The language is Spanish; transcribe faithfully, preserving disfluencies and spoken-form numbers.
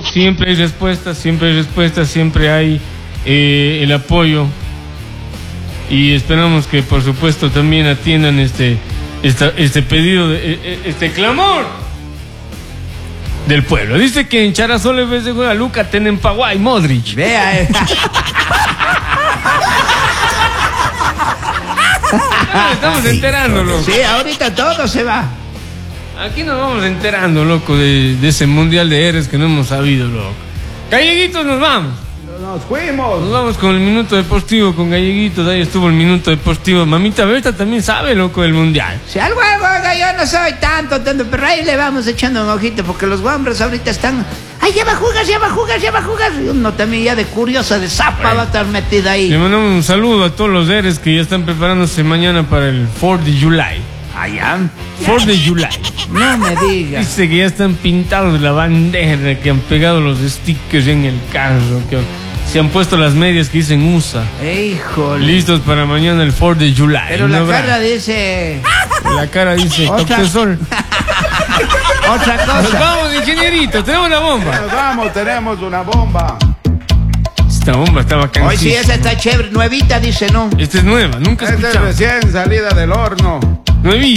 siempre hay respuestas, siempre hay respuestas, siempre hay eh, el apoyo. Y esperamos que, por supuesto, también atiendan este, esta, este pedido, de, este clamor del pueblo. Dice que en Charazón en vez de jugar Luca, tienen Paguay, Modric. Vea, eh. Ah, estamos enterando, loco. Sí, ahorita todo se va. Aquí nos vamos enterando, loco, de, de ese mundial de héroes que no hemos sabido, loco. Galleguitos, nos vamos. Nos fuimos. Nos vamos con el minuto deportivo, con Galleguitos. Ahí estuvo el minuto deportivo. Mamita Berta también sabe, loco, del mundial. Si algo hago, oiga, yo no soy tanto, tanto, pero ahí le vamos echando un ojito, porque los hombres ahorita están... ¡Ay, ya va a jugar, ya va a jugar, ya va a jugar! Y uno también ya de curiosa, de zapa, va a estar metida ahí. Le mandamos un saludo a todos los héroes que ya están preparándose mañana para el cuatro de July. Allá. cuatro de July. No me digas. Dice que ya están pintados la bandera, que han pegado los stickers en el carro, que se han puesto las medias que dicen U S A. Híjole. Listos para mañana el cuatro de July. Pero la cara dice... La cara dice, Otra- toque sol. Otra Nos cosa. vamos, ingenierito, tenemos una bomba. Nos vamos, tenemos una bomba. Esta bomba estaba cansada. Hoy sí, esa está chévere, nuevita, dice, ¿no? Esta es nueva, nunca he Esta es escuchado. recién salida del horno. Nuevita.